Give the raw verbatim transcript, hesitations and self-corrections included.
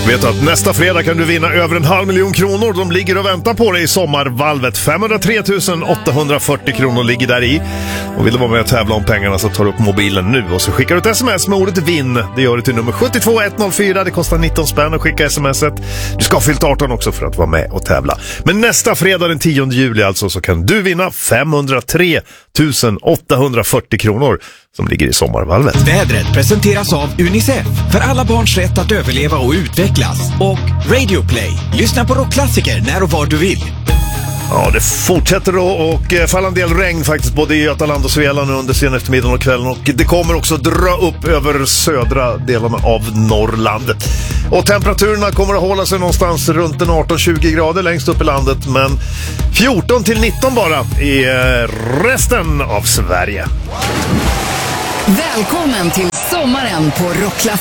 Vet du att nästa fredag kan du vinna över en halv miljon kronor. De ligger och väntar på dig i sommarvalvet. femhundratre tusen åttahundrafyrtio kronor ligger där i. Och vill du vara med och tävla om pengarna så tar du upp mobilen nu. Och så skickar du ett sms med ordet vinn. Det gör du till nummer sju två ett noll fyra. Det kostar nitton spänn att skicka smset. Du ska ha fyllt arton också för att vara med och tävla. Men nästa fredag den tionde juli alltså så kan du vinna femhundratre tusen åttahundrafyrtio kronor som ligger i sommarvalvet. Vädret presenteras av Unicef för alla barns rätt att överleva och utvecklas. Och Radio Play. Lyssna på rockklassiker när och var du vill. Ja, det fortsätter då och faller en del regn faktiskt både i Götaland och Svealand under sen eftermiddagen och kvällen. Och det kommer också dra upp över södra delarna av Norrland. Och temperaturerna kommer att hålla sig någonstans runt en arton tjugo grader längst upp i landet. Men fjorton till nitton bara i resten av Sverige. Välkommen till sommaren på Rockklassiker.